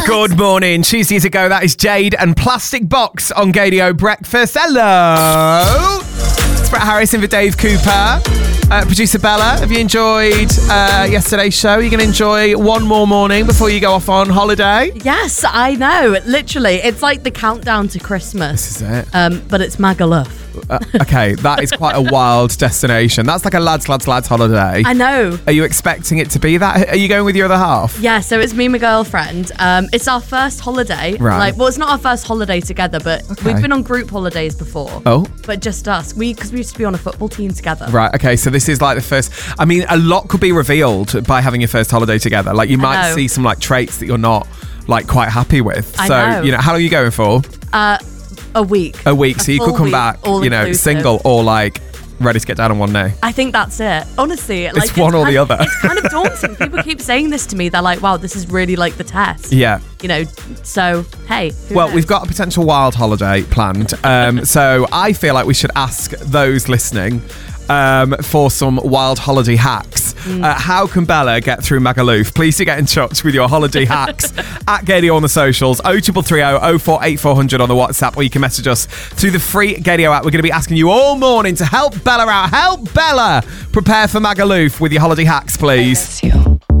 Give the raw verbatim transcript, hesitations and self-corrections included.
Good morning. Tuesdays ago, that is Jade and Plastic Box on Gadio Breakfast. Hello. It's Brett Harrison for Dave Cooper. Uh, producer Bella, have you enjoyed uh, yesterday's show? Are you going to enjoy one more morning before you go off on holiday? Yes, I know. Literally, it's like the countdown to Christmas. This is it. Um, but it's Magaluf. Uh, okay, that is quite a wild destination. That's like a lads, lads, lads holiday. I know. Are you expecting it to be that? Are you going with your other half? Yeah, so it's me and my girlfriend. Um, it's our first holiday. Right. Like, well, it's not our first holiday together, but Okay. we've been on group holidays before. Oh. But just us. We because we used to be on a football team together. Right, okay, so this is like the first... I mean, a lot could be revealed by having your first holiday together. Like, you might know. see some, like, traits that you're not, like, quite happy with. I so, know. you know, how long are you going for? Uh, a week. A week, A so you could full come week, back, all you know, inclusive. single or, like, ready to get down on one knee. I think that's it. Honestly, like, one or kind the of- other. It's kind of daunting. People keep saying this to me. They're like, "Wow, this is really like the test." Yeah. You know. So hey. who Well, knows? we've got a potential wild holiday planned. Um, so I feel like we should ask those listening um, for some wild holiday hacks. Mm. Uh, how can Bella get through Magaluf? Please do get in touch with your holiday hacks at Gadio on the socials, oh triple three oh, oh four eight four hundred on the WhatsApp, or you can message us through the free Gadio app. We're going to be asking you all morning to help Bella out. Help Bella prepare for Magaluf with your holiday hacks, please.